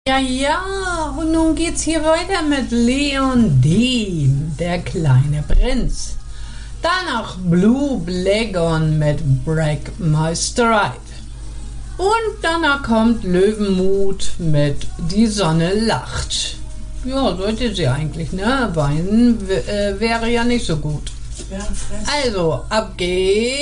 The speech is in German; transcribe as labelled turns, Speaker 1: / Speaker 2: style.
Speaker 1: Ja, und nun geht's hier weiter mit Leon Dean, der kleine Prinz. Danach Blue Blagon mit Break My Stride. Und danach kommt Löwenmut mit Die Sonne lacht. Ja, sollte sie eigentlich, ne? Weinen wäre ja nicht so gut. Also, ab geht's.